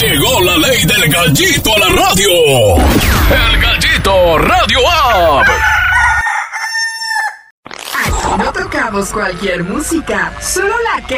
Llegó la ley del gallito a la radio. El Gallito Radio App. Aquí no tocamos cualquier música, solo la que